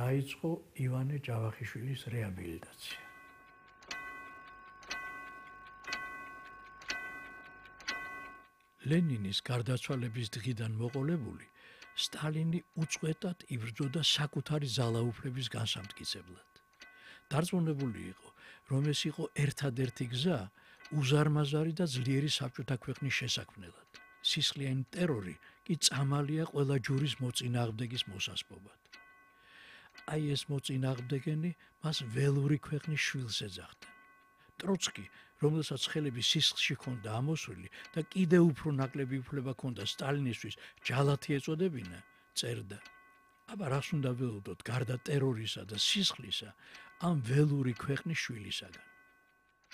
დაიწყო ივანე ჯავახიშვილის რეაბილიტაცია. ლენინის გარდაცვალების დღიდან მოყოლებული სტალინი უწყვეტად იბრძოდა საკუთარი ძალაუფლების განსამტკიცებლად. დარწმუნებული იყო, რომ ეს იყო ერთადერთი გზა უზარმაზარი და ძლიერი საბჭოთა ქვეყნის შესაქმნელად. სისხლიანი ტერორი კი წამალია ყველა ჯურის მოწინააღმდეგის მოსასპობად. აი ეს მოწინააღმდეგენი მას ველური ქვეყნის შვილს ეძახდნენ. ტროცკი, რომელსაც ხელები სისხლში ჰქონდა ამოსვლილი და კიდევ უფრო ნაკლები უფლება ჰქონდა სტალინისთვის ჯალათი ეწოდებინა, წერდა: აბა რას უნდა ველოდოთ გარდა ტერორისა და სისხლისა ამ ველური ქვეყნის შვილისაგან.